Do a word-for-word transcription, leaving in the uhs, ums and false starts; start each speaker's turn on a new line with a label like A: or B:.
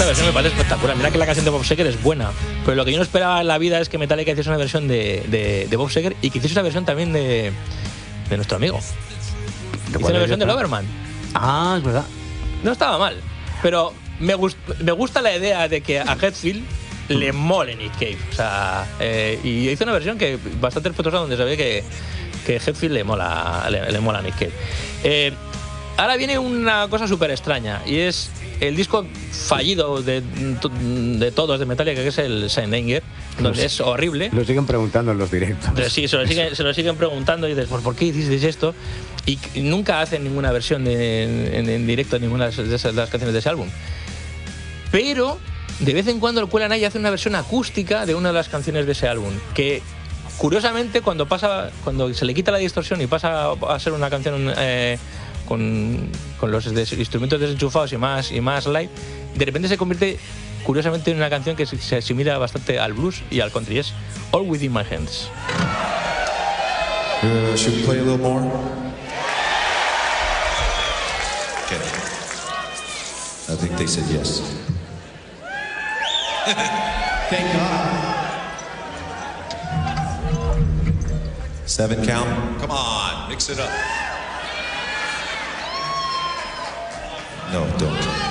A: esta versión me parece espectacular. Mira que la canción de Bob Seger es buena, pero lo que yo no esperaba en la vida es que Metallica hiciese una versión de, de, de Bob Seger y que hiciese una versión también de, de nuestro amigo. Hizo una versión de Loverman.
B: Ah, es verdad.
A: No estaba mal, pero me, gust, me gusta la idea de que a Hetfield le mole Nick Cave. O sea, eh, y hizo una versión que bastante respetuosa donde se ve que, que Hetfield le mola, le, le mola a Nick Cave. Eh, ahora viene una cosa súper extraña y es el disco fallido de, de todos de Metallica, que es el Saint Anger, donde
B: Los,
A: es horrible.
B: Lo siguen preguntando en los directos.
A: Pero sí, se lo siguen, se lo siguen preguntando y dices, ¿por, ¿por qué hicisteis esto? Y nunca hacen ninguna versión de, en, en directo de ninguna de, esas, de las canciones de ese álbum. Pero de vez en cuando el Cuelan y hace una versión acústica de una de las canciones de ese álbum, que curiosamente cuando pasa, cuando se le quita la distorsión y pasa a ser una canción eh, con, con los des, instrumentos desenchufados y más, y más light, de repente se convierte curiosamente en una canción que se, se asimila bastante al blues y al country. Es All Within My Hands.
C: Uh, should we play a little more? Okay. I think they said yes. Thank God. Seven count. Come on, mix it up. No, don't.